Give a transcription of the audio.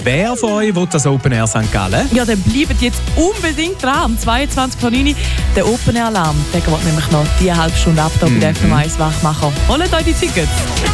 Wer von euch will das Open Air St. Gallen? Ja, dann bleibt jetzt unbedingt dran. Am 22.09. der Open Air Alarm. Der geht nämlich noch die halbe Stunde ab, da bei der FM1 Wachmacher. Holt euch die Tickets!